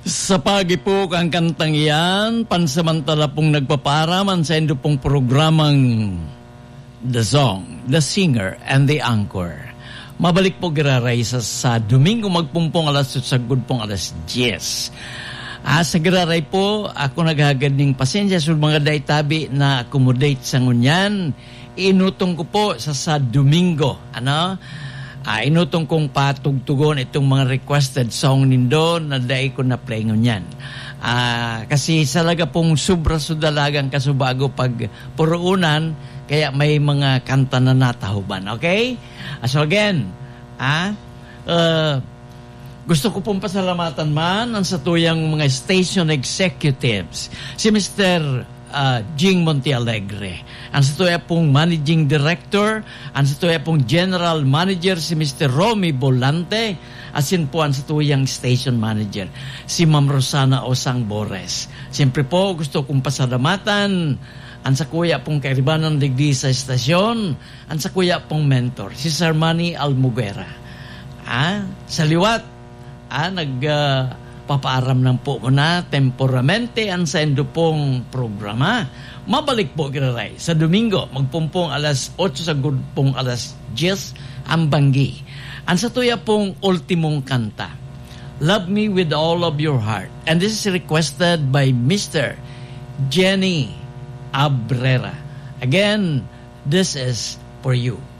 Sa pagipok ang kantang iyan, pansamantala pong nagpaparaman sa indo pong programang The Song, The Singer, and The Anchor. Mabalik po giraray sa Domingo magpumpong alas 8 sagod pong alas 10. Sa giraray po, ako naghagad ng pasensya sa mga daitabi na accommodate sa ngunyan. Inutong ko po sa Domingo. Inutong kong patugtugon itong mga requested song nindo na dahil ko na play ngunyan. Kasi salaga pong sobra sudalagang kasubago pag puruunan, kaya may mga kanta na natahuban. Okay? So again, gusto ko pong pasalamatan man ang satuyang mga station executives. Si Mr. Jing Montealegre, ang satuya pong Managing Director, ang satuya pong General Manager si Mr. Romy Bolante, asin po ang satuyang Station Manager si Ma'am Rosana Osang Bores. Siyempre po gusto kong pasalamatan ang sakuya pong kairibanan digdi sa estasyon, ang sakuya pong mentor si Sir Manny Almugera. Sa liwat, papaaram lang po ko na temporamente ang sa endo pong programa. Mabalik po kiraray sa Domingo magpumpong alas 8 sagod pong alas 10 ang banggi. Ang sa tuya pong ultimong kanta, Love Me With All of Your Heart, and this is requested by Mr. Jenny Abrera. Again, this is for you.